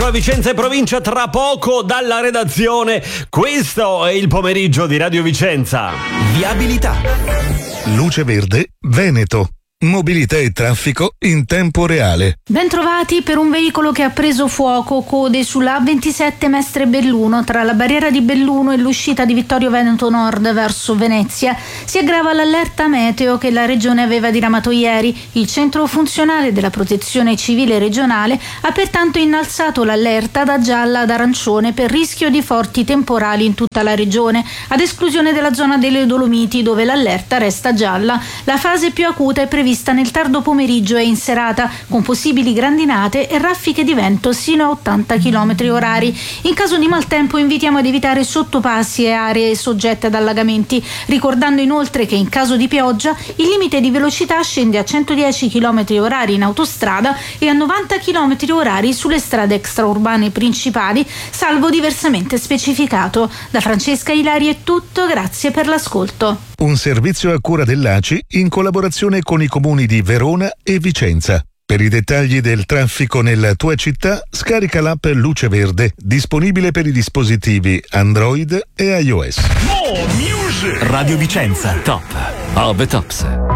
con la Vicenza e provincia tra poco dalla redazione. Questo è il pomeriggio di Radio Vicenza. Viabilità. Luce Verde Veneto. Mobilità e traffico in tempo reale. Bentrovati. Per un veicolo che ha preso fuoco, code sulla A27 Mestre Belluno tra la barriera di Belluno e l'uscita di Vittorio Veneto Nord verso Venezia. Si aggrava l'allerta meteo che la regione aveva diramato ieri. Il centro funzionale della protezione civile regionale ha pertanto innalzato l'allerta da gialla ad arancione per rischio di forti temporali in tutta la regione, ad esclusione della zona delle Dolomiti dove l'allerta resta gialla. La fase più acuta è prevista nel tardo pomeriggio e in serata, con possibili grandinate e raffiche di vento sino a 80 km orari. In caso di maltempo invitiamo ad evitare sottopassi e aree soggette ad allagamenti, ricordando inoltre che in caso di pioggia il limite di velocità scende a 110 km orari in autostrada e a 90 km orari sulle strade extraurbane principali, salvo diversamente specificato. Da Francesca Ilari è tutto, grazie per l'ascolto. Un servizio a cura dell'ACI in collaborazione con i comuni di Verona e Vicenza. Per i dettagli del traffico nella tua città, scarica l'app Luce Verde, disponibile per i dispositivi Android e iOS. Radio Vicenza. Top of the tops.